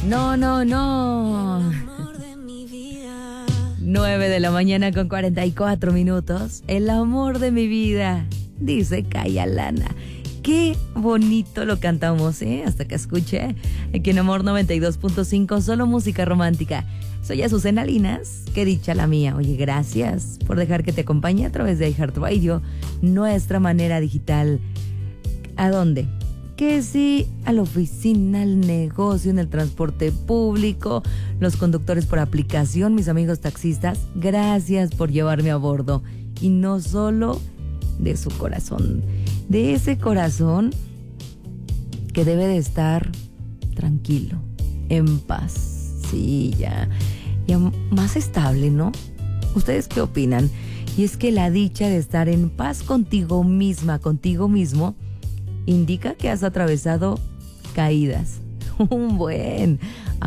No, no, no. 9 de la mañana con 44 minutos. El amor de mi vida, dice Kaya Lana. Qué bonito lo cantamos, hasta que escuché aquí en Amor 92.5, solo música romántica. Soy Azucena Linas, qué dicha la mía. Oye, gracias por dejar que te acompañe a través de iHeartRadio, nuestra manera digital. ¿A dónde? Que sí, a la oficina, al negocio, en el transporte público, los conductores por aplicación, mis amigos taxistas, gracias por llevarme a bordo. Y no solo de su corazón, de ese corazón que debe de estar tranquilo, en paz, sí, ya más estable, ¿no? ¿Ustedes qué opinan? Y es que la dicha de estar en paz contigo misma, contigo mismo, indica que has atravesado caídas, un buen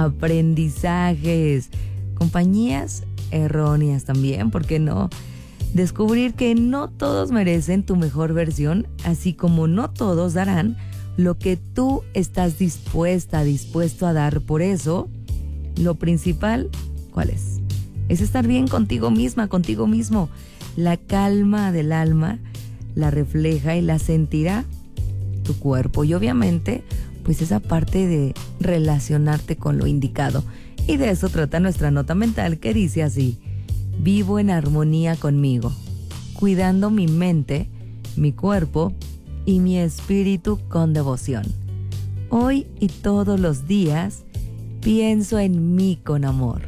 aprendizajes, compañías erróneas también, ¿por qué no? Descubrir que no todos merecen tu mejor versión, así como no todos darán lo que tú estás dispuesto a dar. Por eso, lo principal, ¿cuál es? Es estar bien contigo misma, contigo mismo. La calma del alma la refleja y la sentirá tu cuerpo. Y obviamente, pues esa parte de relacionarte con lo indicado. Y de eso trata nuestra nota mental, que dice así: vivo en armonía conmigo, cuidando mi mente, mi cuerpo y mi espíritu con devoción. Hoy y todos los días pienso en mí con amor.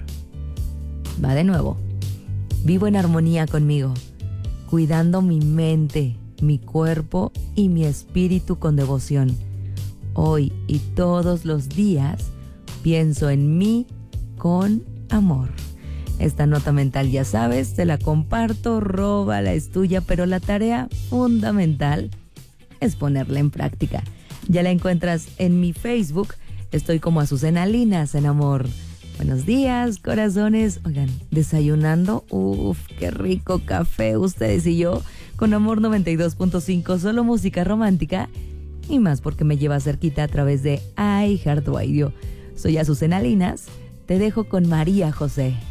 Va de nuevo. Vivo en armonía conmigo, cuidando mi mente, mi cuerpo y mi espíritu con devoción. Hoy y todos los días pienso en mí con amor. Esta nota mental, ya sabes, te la comparto, róbala, es tuya, pero la tarea fundamental es ponerla en práctica. Ya la encuentras en mi Facebook, estoy como Azucena Linas en Amor. Buenos días, corazones. Oigan, desayunando, qué rico café, ustedes y yo, con Amor 92.5, solo música romántica, y más porque me lleva cerquita a través de iHeartRadio. Soy Azucena Linas, te dejo con María José.